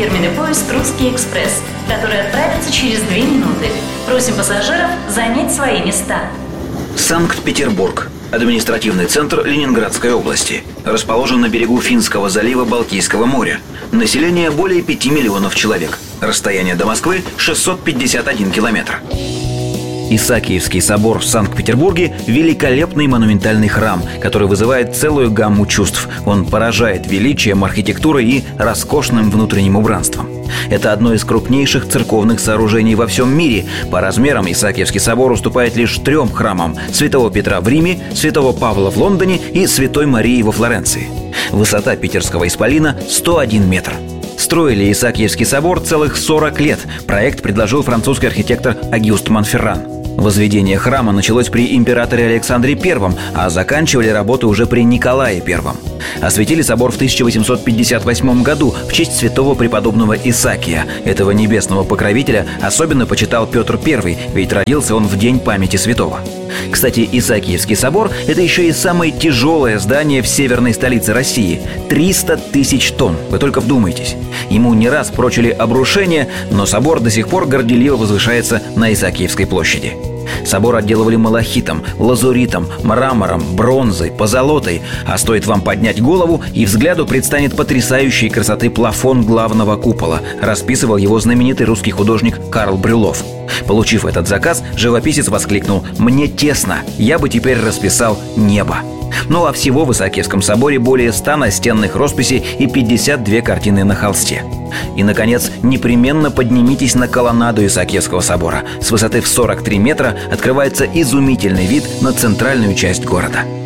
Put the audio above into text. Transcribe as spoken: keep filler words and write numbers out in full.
фирменный поезд «Русский экспресс», который отправится через две минуты. Просим пассажиров занять свои места. Санкт-Петербург. Административный центр Ленинградской области. Расположен на берегу Финского залива Балтийского моря. Население более пяти миллионов человек. Расстояние до Москвы шестьсот пятьдесят один километр. Исаакиевский собор в Санкт-Петербурге – великолепный монументальный храм, который вызывает целую гамму чувств. Он поражает величием архитектуры и роскошным внутренним убранством. Это одно из крупнейших церковных сооружений во всем мире. По размерам Исаакиевский собор уступает лишь трем храмам – Святого Петра в Риме, Святого Павла в Лондоне и Святой Марии во Флоренции. Высота питерского исполина – сто один метр. Строили Исаакиевский собор целых сорок лет. Проект предложил французский архитектор Агюст Монферран. Возведение храма началось при императоре Александре Первом, а заканчивали работы уже при Николае Первом. Осветили собор в тысяча восемьсот пятьдесят восьмом году в честь святого преподобного Исаакия. Этого небесного покровителя особенно почитал Петр Первый, ведь родился он в день памяти святого. Кстати, Исаакиевский собор – это еще и самое тяжелое здание в северной столице России – триста тысяч тонн. Вы только вдумайтесь. Ему не раз прочили обрушение, но собор до сих пор горделиво возвышается на Исаакиевской площади. Собор отделывали малахитом, лазуритом, мрамором, бронзой, позолотой. А стоит вам поднять голову, и взгляду предстанет потрясающей красоты плафон главного купола. Расписывал его знаменитый русский художник Карл Брюллов. Получив этот заказ, живописец воскликнул: «Мне тесно, я бы теперь расписал небо». Ну а всего в Исаакиевском соборе более ста настенных росписей и пятьдесят две картины на холсте. И, наконец, непременно поднимитесь на колоннаду Исаакиевского собора. С высоты в сорок три метра открывается изумительный вид на центральную часть города.